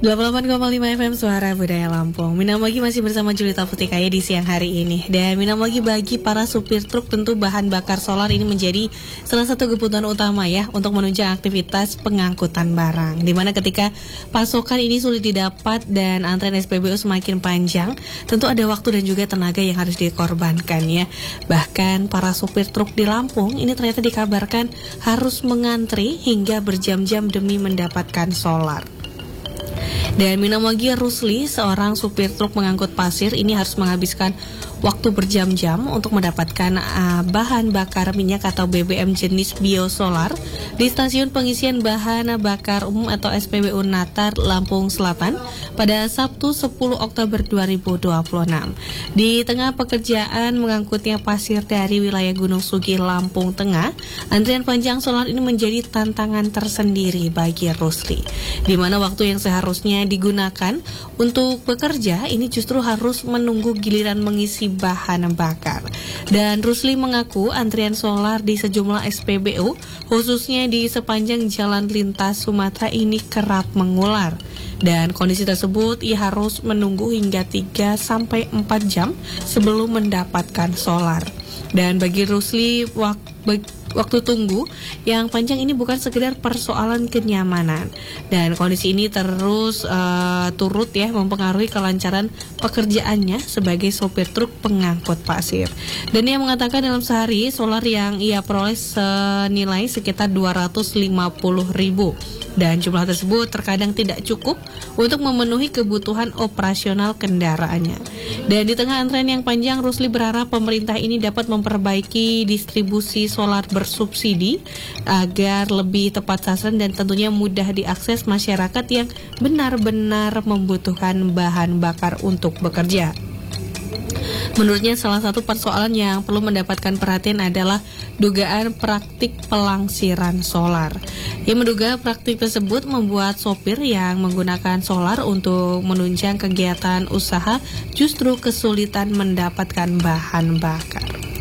88,5 FM Suara Budaya Lampung. Minam Magi masih bersama Julita Putikaya di siang hari ini. Dan Minam Magi bagi para supir truk tentu bahan bakar solar ini menjadi salah satu kebutuhan utama ya untuk menunjang aktivitas pengangkutan barang. Dimana ketika pasokan ini sulit didapat dan antrean SPBU semakin panjang, tentu ada waktu dan juga tenaga yang harus dikorbankan ya. Bahkan para supir truk di Lampung ini ternyata dikabarkan harus mengantri hingga berjam-jam demi mendapatkan solar. Dan Minamagi Rusli, seorang supir truk mengangkut pasir, ini harus menghabiskan waktu berjam-jam untuk mendapatkan bahan bakar minyak atau BBM jenis biosolar di stasiun pengisian bahan bakar umum atau SPBU Natar, Lampung Selatan pada Sabtu 10 Oktober 2026. Di tengah pekerjaan mengangkutnya pasir dari wilayah Gunung Sugi, Lampung Tengah, antrian panjang solar ini menjadi tantangan tersendiri bagi Rusli, di mana waktu yang seharusnya digunakan untuk bekerja ini justru harus menunggu giliran mengisi bahan bakar. Dan Rusli mengaku antrian solar di sejumlah SPBU khususnya di sepanjang jalan lintas Sumatera ini kerap mengular. Dan kondisi tersebut ia harus menunggu hingga 3-4 jam sebelum mendapatkan solar. Dan bagi Rusli waktu tunggu yang panjang ini bukan sekedar persoalan kenyamanan, dan kondisi ini terus turut ya mempengaruhi kelancaran pekerjaannya sebagai sopir truk pengangkut pasir. Dan ia mengatakan dalam sehari solar yang ia peroleh senilai sekitar 250.000, dan jumlah tersebut terkadang tidak cukup untuk memenuhi kebutuhan operasional kendaraannya. Dan di tengah antrean yang panjang, Rusli berharap pemerintah ini dapat memperbaiki distribusi solar bersubsidi agar lebih tepat sasaran dan tentunya mudah diakses masyarakat yang benar-benar membutuhkan bahan bakar untuk bekerja. Menurutnya salah satu persoalan yang perlu mendapatkan perhatian adalah dugaan praktik pelangsiran solar. Ia menduga praktik tersebut membuat sopir yang menggunakan solar untuk menunjang kegiatan usaha justru kesulitan mendapatkan bahan bakar.